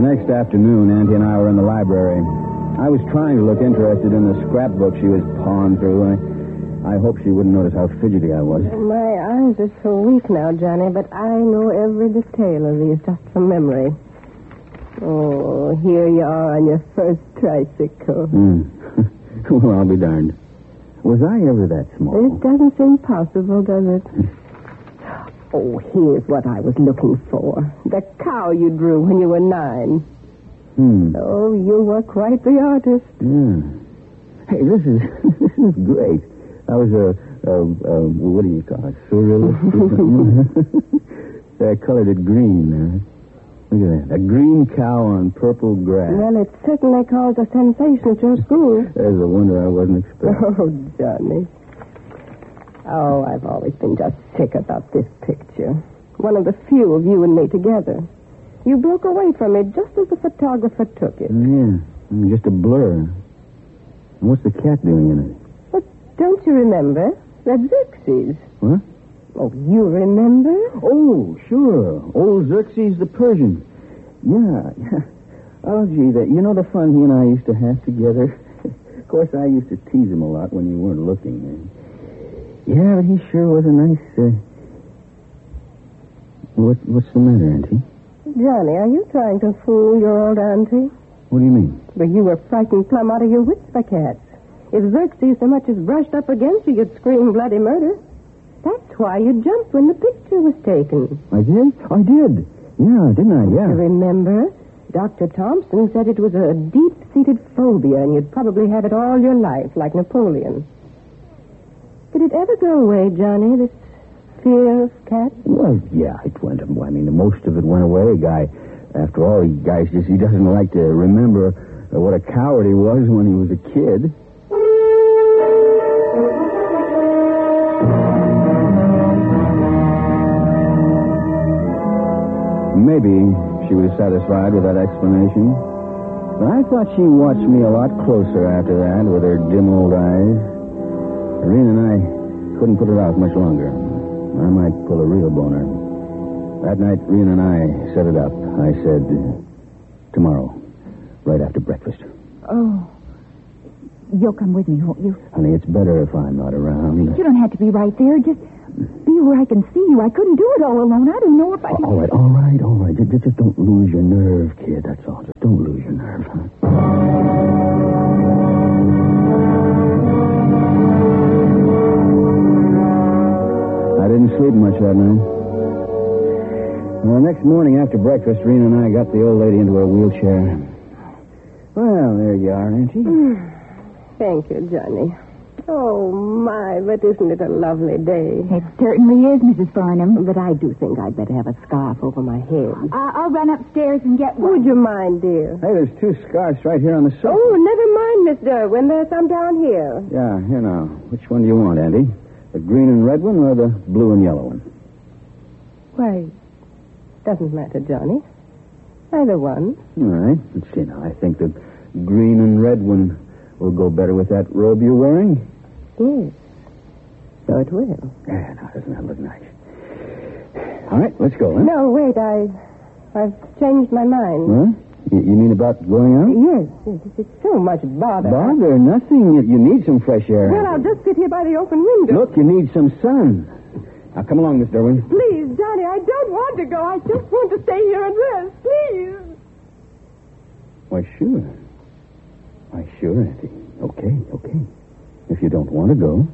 next afternoon, Auntie and I were in the library. I was trying to look interested in the scrapbook she was pawing through. I hope she wouldn't notice how fidgety I was. My eyes are so weak now, Johnny, but I know every detail of these just from memory. Oh, here you are on your first tricycle. Well, I'll be darned. Was I ever that small? It doesn't seem possible, does it? Oh, here's what I was looking for. The cow you drew when you were 9. Oh, you were quite the artist. Yeah. Hey, this is great. I was what do you call it? Surrealist? I colored it green. Look at that. A green cow on purple grass. Well, it certainly caused a sensation at your school. There's a wonder I wasn't expecting. Oh, Johnny. Oh, I've always been just sick about this picture. One of the few of you and me together. You broke away from it just as the photographer took it. Yeah, just a blur. And what's the cat doing in it? But don't you remember? That's Xerxes. What? Oh, you remember? Oh, sure. Old Xerxes the Persian. Yeah. Oh, gee, the fun he and I used to have together? Of course, I used to tease him a lot when you weren't looking. Yeah, but he sure was a nice... What's the matter, Auntie? Johnny, are you trying to fool your old auntie? What do you mean? Well, you were frightened plumb out of your wits by cats. If Xerxes so much as brushed up against you, you'd scream bloody murder. That's why you jumped when the picture was taken. I did? I did. Yeah, didn't I? Yeah. You remember? Dr. Thompson said it was a deep-seated phobia, and you'd probably have it all your life, like Napoleon. Did it ever go away, Johnny, this fear of cats? Well, yeah, it went. I mean, most of it went away. After all, he doesn't like to remember what a coward he was when he was a kid. Maybe she was satisfied with that explanation. But I thought she watched me a lot closer after that with her dim old eyes. Irene and I couldn't put it out much longer. I might pull a real boner. That night, Irene and I set it up. I said, tomorrow, right after breakfast. Oh. You'll come with me, won't you? Honey, it's better if I'm not around. You don't have to be right there. Just be where I can see you. I couldn't do it all alone. I don't know if I can... All right. Just don't lose your nerve, kid. That's all. Just don't lose your nerve, huh? I didn't sleep much that night. Well, the next morning after breakfast, Rena and I got the old lady into her wheelchair. Well, there you are, Auntie. Thank you, Johnny. Oh, my, but isn't it a lovely day? It certainly is, Mrs. Farnham. But I do think I'd better have a scarf over my head. I'll run upstairs and get one. Would you mind, dear? Hey, there's 2 scarves right here on the sofa. Oh, never mind, Miss Derwin. There's some down here. Yeah, here now. Which one do you want, Auntie? The green and red one or the blue and yellow one? Why, doesn't matter, Johnny. Either one. All right. Let's see now. I think the green and red one will go better with that robe you're wearing. Yes. So it will. Yeah, now, doesn't that look nice? All right, let's go, huh? No, wait. I've changed my mind. Huh? You mean about going out? Yes. It's so much bother. Bother? Nothing. You need some fresh air. Well, I'll just sit here by the open window. Look, you need some sun. Now, come along, Miss Derwin. Please, Johnny, I don't want to go. I just want to stay here and rest. Please. Why, sure. Auntie. Okay. If you don't want to go.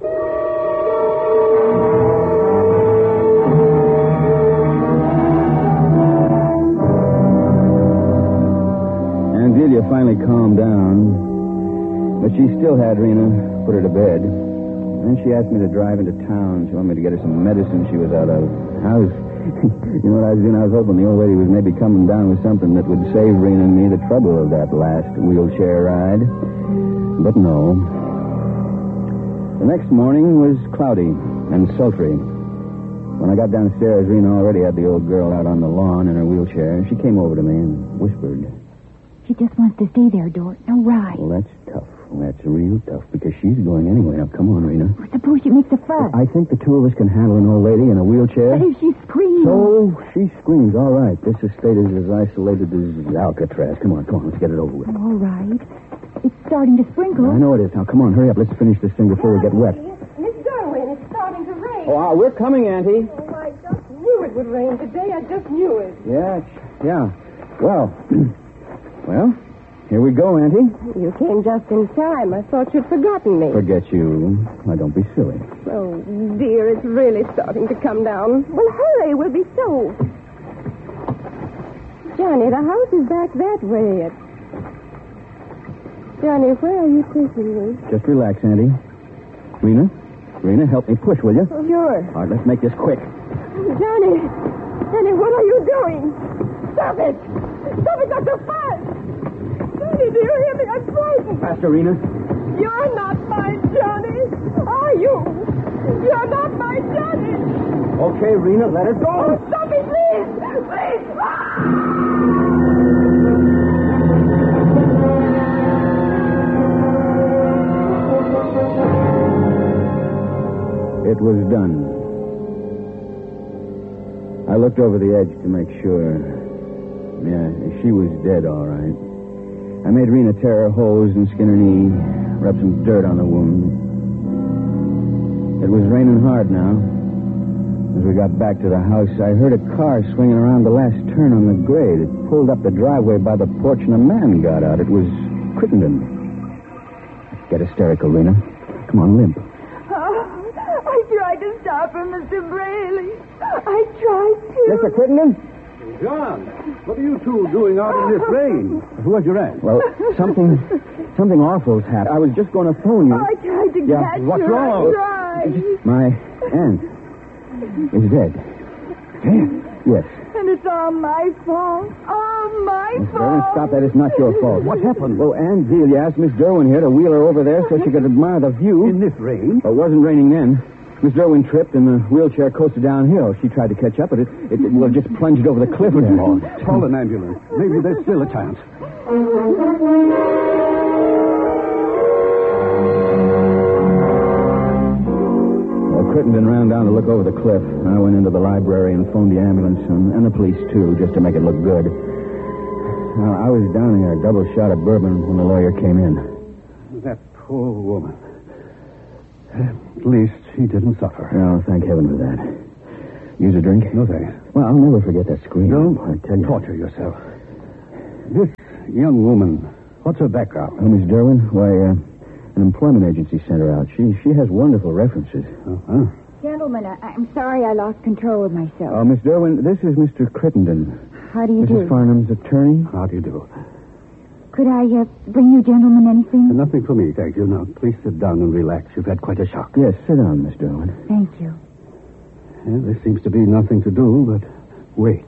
Aunt Delia finally calmed down, but she still had Rena put her to bed. Then she asked me to drive into town. She wanted me to get her some medicine she was out of. You know what I was doing? I was hoping the old lady was maybe coming down with something that would save Rena and me the trouble of that last wheelchair ride. But no. The next morning was cloudy and sultry. When I got downstairs, Rena already had the old girl out on the lawn in her wheelchair. She came over to me and whispered. She just wants to stay there, Dort. No ride. Well, that's tough. Well, that's real tough because she's going anyway. Now, come on, Rena. Suppose she makes a fuss. I think the two of us can handle an old lady in a wheelchair. But if she screams... So she screams. All right. This estate is as isolated as Alcatraz. Come on. Let's get it over with. All right. It's starting to sprinkle. I know it is. Now, come on. Hurry up. Let's finish this thing before we get wet. Miss Darwin, it's starting to rain. Oh, we're coming, Auntie. Oh, I just knew it would rain today. I just knew it. Yeah. Well, here we go, Auntie. You came just in time. I thought you'd forgotten me. Forget you. Now, don't be silly. Oh, dear, it's really starting to come down. Well, hurry. We'll be soaked. Johnny, the house is back that way. Johnny, where are you taking me? Just relax, Auntie. Rena, help me push, will you? Sure. All right, let's make this quick. Johnny, what are you doing? Stop it! Stop it, Dr. Fudge! Johnny, do you hear me? I'm frightened. Faster, Rena. You're not my Johnny, are you? You're not my Johnny. Okay, Rena, let her go. Oh, stop it, please! Please! It was done. I looked over the edge to make sure. Yeah, she was dead, all right. I made Rena tear her hose and skin her knee, rub some dirt on the wound. It was raining hard now. As we got back to the house, I heard a car swinging around the last turn on the grade. It pulled up the driveway by the porch, and a man got out. It was Crittenden. Get hysterical, Rena. Come on, limp. I tried to stop her, Mr. Braley. I tried to. Mr. Crittenden? John, what are you two doing out in this rain? Where's your aunt? Well, something awful's happened. I was just going to phone you. I tried to catch what's her. wrong? I tried. My aunt is dead. Dead? Yes. And it's all my fault. All my Miss fault. Derwin, stop that. It's not your fault. What happened? Well, Aunt Delia asked Miss Derwin here to wheel her over there so she could admire the view. In this rain? It wasn't raining then. Miss Derwin tripped and the wheelchair coasted downhill. She tried to catch up, but it just plunged over the cliff there. Call an ambulance. Maybe there's still a chance. Well, Crittenden ran down to look over the cliff. I went into the library and phoned the ambulance and the police, too, just to make it look good. Now, I was down here, a double shot of bourbon when the lawyer came in. That poor woman. At least she didn't suffer. Oh, thank heaven for that. Use a drink? No, thanks. Well, I'll never forget that scream. Don't I tell you. torture yourself. This young woman, what's her background? Oh, Miss Derwin? Why, an employment agency sent her out. She has wonderful references. Uh-huh. Gentlemen, I'm sorry I lost control of myself. Oh, Miss Derwin, this is Mr. Crittenden. How do you Mrs. do? Farnham's attorney. How do you do? Could I bring you gentlemen anything? Nothing for me, thank you. Now, please sit down and relax. You've had quite a shock. Yes, sit down, Miss Derwin. Thank you. Yeah, there seems to be nothing to do but wait.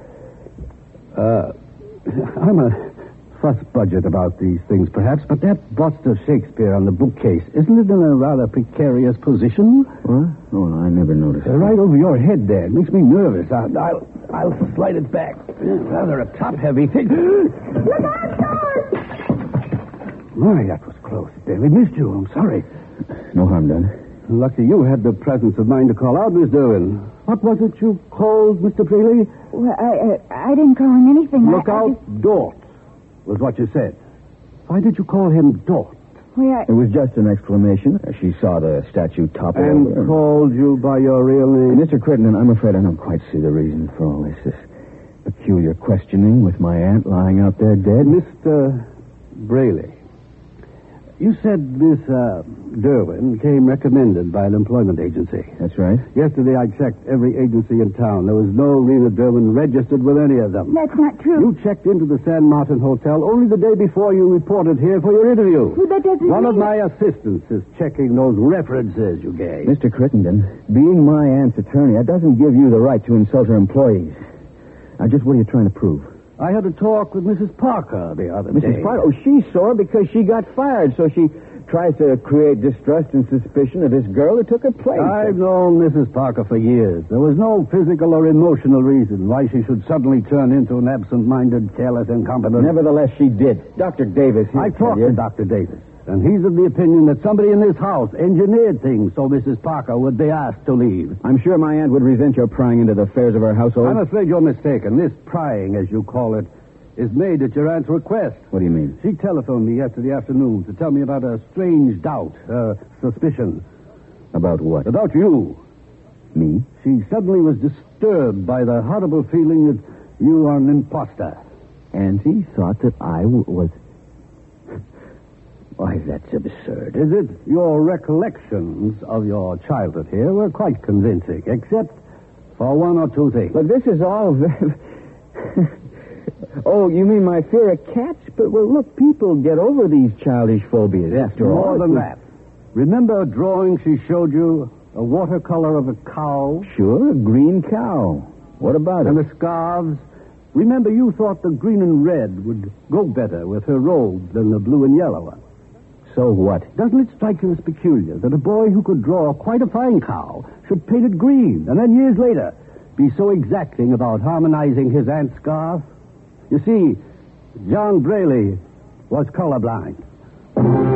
I'm a fuss budget about these things, perhaps, but that bust of Shakespeare on the bookcase, isn't it in a rather precarious position? What? Oh, I never noticed. Right over your head there. It makes me nervous. I'll slide it back. Rather a top-heavy thing. Look out, George! My, that was close. Barely missed you. I'm sorry. No harm done. Lucky you had the presence of mind to call out, Miss Derwin. What was it you called Mr. Freely? Well, I didn't call him anything. Look out, Dort, was what you said. Why did you call him Dort? Well, It was just an exclamation. She saw the statue topple And over. called you by your real name? Mr. Crittenden, I'm afraid I don't quite see the reason for all this. This peculiar questioning with my aunt lying out there dead. Mr. Braley, you said Miss Derwin came recommended by an employment agency. That's right. Yesterday I checked every agency in town. There was no Rena Derwin registered with any of them. that's not true. You checked into the San Martin Hotel only the day before you reported here for your interview. Well, that doesn't One of mean- my assistants is checking those references you gave. Mr. Crittenden, being my aunt's attorney, that doesn't give you the right to insult her employees. Now, just what are you trying to prove? I had a talk with Mrs. Parker the other day. Mrs. Parker? Oh, she's sore because she got fired, so she tries to create distrust and suspicion of this girl who took her place. I've known Mrs. Parker for years. There was no physical or emotional reason why she should suddenly turn into an absent-minded, careless, incompetent... Nevertheless, she did. Dr. Davis. I talked to Dr. Davis. And he's of the opinion that somebody in this house engineered things so Mrs. Parker would be asked to leave. I'm sure my aunt would resent your prying into the affairs of our household. I'm afraid you're mistaken. This prying, as you call it, is made at your aunt's request. What do you mean? She telephoned me yesterday afternoon to tell me about a strange doubt, suspicion. About what? About you. Me? She suddenly was disturbed by the horrible feeling that you are an imposter. Auntie thought that I was... Why, that's absurd. Is it? Your recollections of your childhood here were quite convincing, except for one or two things. But this is all... Oh, you mean my fear of cats? But, well, look, people get over these childish phobias. After all, more than that. Remember a drawing she showed you? A watercolor of a cow? Sure, a green cow. What about And it? the scarves? Remember you thought the green and red would go better with her robe than the blue and yellow one. So what? Doesn't it strike you as peculiar that a boy who could draw quite a fine cow should paint it green and then years later be so exacting about harmonizing his aunt's scarf? You see, John Braley was colorblind.